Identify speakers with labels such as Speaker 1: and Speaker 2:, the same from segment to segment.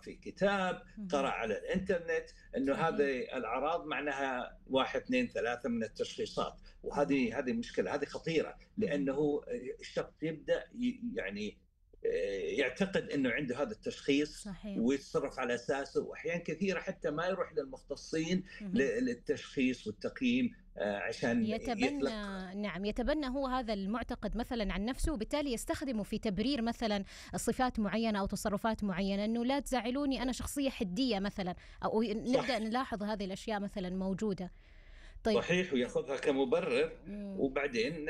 Speaker 1: في كتاب، قرأ على الإنترنت إنه
Speaker 2: صحيح.
Speaker 1: هذه الأعراض معناها 1 2 3 من التشخيصات،
Speaker 2: اهم.
Speaker 1: وهذه مشكلة، هذه خطيرة،
Speaker 2: اهم.
Speaker 1: لأنه الشخص يبدأ يعني يعتقد إنه عنده هذا التشخيص
Speaker 2: صحيح.
Speaker 1: ويتصرف على أساسه، وأحيان كثيرة حتى ما يروح للمختصين
Speaker 2: اهم.
Speaker 1: للتشخيص والتقييم عشان
Speaker 2: يتبنى.
Speaker 1: يتلقى.
Speaker 2: نعم، يتبنى هو هذا المعتقد مثلًا عن نفسه، وبالتالي يستخدمه في تبرير مثلًا صفات معينة أو تصرفات معينة، إنه لا تزعلوني أنا شخصية حدية مثلًا، أو
Speaker 1: صح،
Speaker 2: نبدأ نلاحظ هذه الأشياء مثلًا موجودة. طيب.
Speaker 1: صحيح، وياخذها كمبرر،
Speaker 2: إمم.
Speaker 1: وبعدين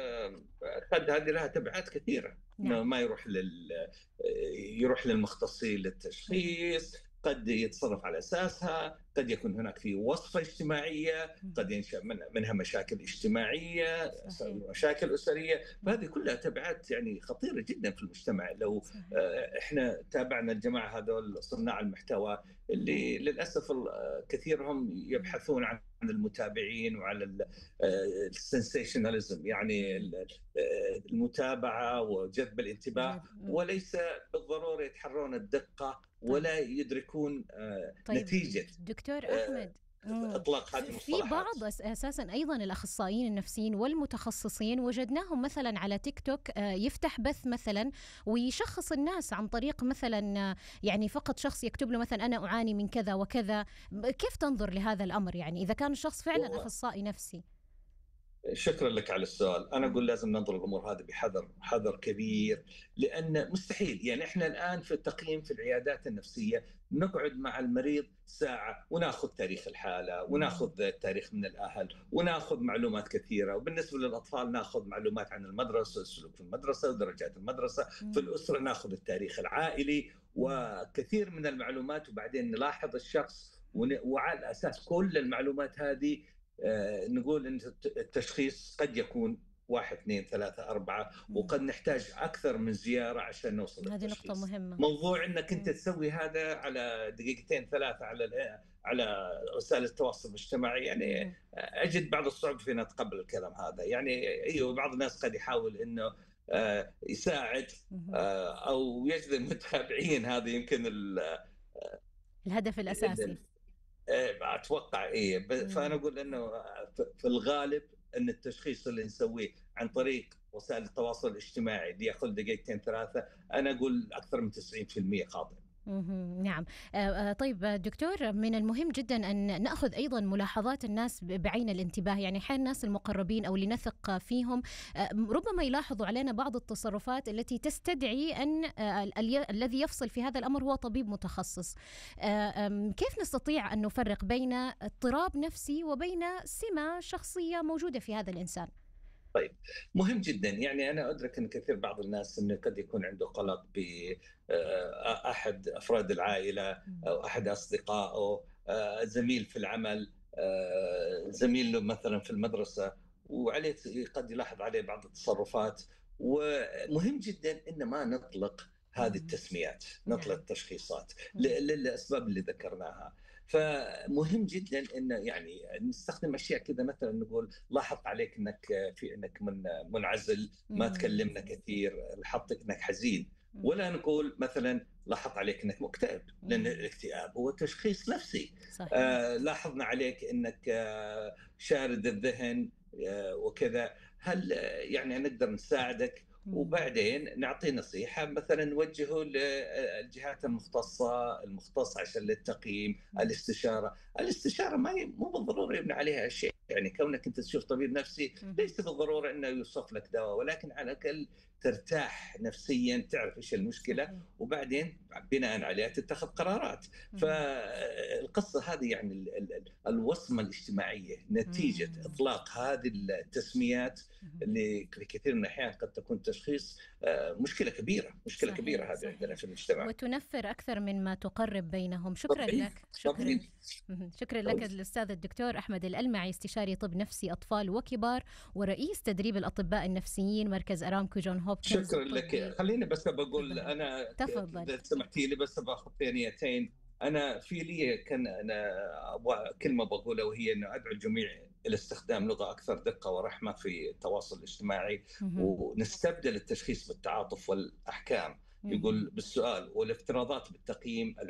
Speaker 1: قد هذه لها تبعات كثيرة، إنه
Speaker 2: نعم.
Speaker 1: ما يروح للمختصين
Speaker 2: اهم.
Speaker 1: للتشخيص، قد يتصرف على أساسها، قد يكون هناك في وصفة اجتماعية، قد
Speaker 2: اهم.
Speaker 1: ينشأ منها مشاكل اجتماعية،
Speaker 2: صحيح.
Speaker 1: مشاكل أسرية، فهذه
Speaker 2: اهم.
Speaker 1: كلها تبعات يعني خطيرة جدا في المجتمع. لو
Speaker 2: صحيح.
Speaker 1: إحنا تابعنا الجماعة هذول صناع المحتوى
Speaker 2: اهم.
Speaker 1: اللي للأسف كثيرهم
Speaker 2: اهم.
Speaker 1: يبحثون عن المتابعين وعلى السنسيشناليزم، يعني
Speaker 2: إمم.
Speaker 1: المتابعة وجذب الانتباه،
Speaker 2: إمم.
Speaker 1: وليس بالضرورة يتحرون الدقة
Speaker 2: طيب.
Speaker 1: ولا يدركون
Speaker 2: طيب
Speaker 1: نتيجة
Speaker 2: دكتور
Speaker 1: آه،
Speaker 2: أحمد.
Speaker 1: إطلاق هذه
Speaker 2: في
Speaker 1: المصطلحات.
Speaker 2: بعض أساسًا أيضًا الأخصائيين النفسيين والمتخصصين وجدناهم مثلًا على تيك توك يفتح بث مثلًا ويشخص الناس عن طريق مثلًا يعني فقط شخص يكتب له مثلًا أنا أعاني من كذا وكذا. كيف تنظر لهذا الأمر يعني إذا كان الشخص فعلًا أخصائي نفسي؟
Speaker 1: شكرا لك على السؤال. أنا أقول
Speaker 2: اهم.
Speaker 1: لازم ننظر الأمور هذه بحذر، حذر كبير، لأن مستحيل يعني إحنا الآن في التقييم في العيادات النفسية نقعد مع المريض ساعة وناخذ تاريخ الحالة
Speaker 2: إمم.
Speaker 1: وناخذ تاريخ من الأهل وناخذ معلومات كثيرة، وبالنسبة للأطفال ناخذ معلومات عن المدرسة، السلوك في المدرسة ودرجات المدرسة، في
Speaker 2: إمم.
Speaker 1: الأسرة ناخذ التاريخ العائلي
Speaker 2: إمم.
Speaker 1: وكثير من المعلومات، وبعدين نلاحظ الشخص وعلى أساس كل المعلومات هذه نقول أن التشخيص قد يكون 1 2 3 4،
Speaker 2: إمم.
Speaker 1: وقد نحتاج أكثر من زيارة عشان نوصل
Speaker 2: هذه نقطة
Speaker 1: للتشخيص.
Speaker 2: مهمة.
Speaker 1: موضوع أنك أنت
Speaker 2: إمم.
Speaker 1: تسوي هذا على دقيقتين 3 على وسائل التواصل الاجتماعي، يعني
Speaker 2: اهم.
Speaker 1: أجد بعض الصعوبة في أن أتقبل الكلام هذا. يعني أيوه، بعض الناس قد يحاول أنه يساعد
Speaker 2: اهم.
Speaker 1: أو يجذب متابعين، هذا يمكن
Speaker 2: الهدف الأساسي.
Speaker 1: اتوقع ايه، فانا
Speaker 2: إمم.
Speaker 1: اقول انه في الغالب ان التشخيص اللي نسويه عن طريق وسائل التواصل الاجتماعي اللي ياخذ دقيقتين 3، انا اقول اكثر من 90% خاطئ.
Speaker 2: اهم. نعم. طيب دكتور، من المهم جدًا أن نأخذ أيضًا ملاحظات الناس بعين الانتباه، يعني أحيانًا الناس المقربين أو اللي نثق فيهم ربما يلاحظوا علينا بعض التصرفات التي تستدعي أن الذي يفصل في هذا الأمر هو طبيب متخصص. كيف نستطيع أن نفرق بين اضطراب نفسي وبين سمة شخصية موجودة في هذا الإنسان؟
Speaker 1: طيب، مهم جدا. يعني انا ادرك ان كثير بعض الناس انه قد يكون عنده قلق باحد افراد العائله
Speaker 2: إمم.
Speaker 1: او احد اصدقائه، زميل في العمل، زميل له مثلا في المدرسه، وعليه قد يلاحظ عليه بعض التصرفات. ومهم جدا ان ما نطلق هذه
Speaker 2: اهم.
Speaker 1: التسميات، نطلق
Speaker 2: نعم.
Speaker 1: التشخيصات
Speaker 2: إمم.
Speaker 1: للاسباب اللي ذكرناها. فمهم جدا انه يعني نستخدم اشياء كذا، مثلا نقول لاحظت عليك انك في انك منعزل، ما
Speaker 2: إمم.
Speaker 1: تكلمنا كثير، لاحظتك انك حزين.
Speaker 2: إمم.
Speaker 1: ولا نقول مثلا لاحظت عليك انك مكتئب، لان
Speaker 2: إمم.
Speaker 1: الاكتئاب هو تشخيص نفسي.
Speaker 2: صحيح.
Speaker 1: لاحظنا عليك انك شارد الذهن وكذا، هل يعني نقدر نساعدك؟
Speaker 2: إمم.
Speaker 1: وبعدين نعطي نصيحة، مثلا نوجهه للجهات المختصة عشان للتقييم،
Speaker 2: إمم.
Speaker 1: الاستشارة مو بالضرورة يبنى عليها شيء. يعني كونك أنت تشوف طبيب نفسي
Speaker 2: اهم.
Speaker 1: ليس بالضرورة أنه يوصف لك دواء، ولكن على الأقل ترتاح نفسيا، تعرف إيش المشكلة،
Speaker 2: صحيح.
Speaker 1: وبعدين بناء عليها تتخذ قرارات.
Speaker 2: اهم.
Speaker 1: فالقصة هذه يعني الوصمة الاجتماعية نتيجة
Speaker 2: إمم.
Speaker 1: إطلاق هذه التسميات
Speaker 2: اهم.
Speaker 1: اللي كثير من الأحيان قد تكون تشخيص مشكلة كبيرة، مشكلة كبيرة
Speaker 2: صحيح.
Speaker 1: هذه عندنا
Speaker 2: صحيح.
Speaker 1: في المجتمع.
Speaker 2: وتنفّر أكثر من ما تقرّب بينهم. شكرًا
Speaker 1: طبيعي،
Speaker 2: لك.
Speaker 1: طبيعي.
Speaker 2: شكرًا. شكرًا لك الأستاذ الدكتور أحمد الألمعي، استشاري طب نفسي أطفال وكبار، ورئيس تدريب الأطباء النفسيين مركز أرامكو جون هوبكنز
Speaker 1: شكرا لك.
Speaker 2: الطبي
Speaker 1: خليني بس
Speaker 2: في
Speaker 1: بقول
Speaker 2: الظهير.
Speaker 1: أنا
Speaker 2: تفضل.
Speaker 1: إذا سمحتي لي بس باخذ ثانيتين. أنا في لي كان أنا كلمة بقولها، وهي أنه أدعو الجميع إلى استخدام لغة أكثر دقة ورحمة في التواصل الاجتماعي،
Speaker 2: اهم.
Speaker 1: ونستبدل التشخيص بالتعاطف والأحكام.
Speaker 2: اهم.
Speaker 1: يقول بالسؤال والافتراضات بالتقييم